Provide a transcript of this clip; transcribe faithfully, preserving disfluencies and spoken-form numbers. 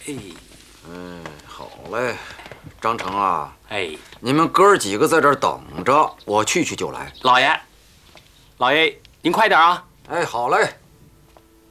哎， 嗯，好嘞，张成啊， 哎， 你们哥儿几个在这儿等着，我去去就来。 老爷，老爷，您快点啊！ 哎，好嘞。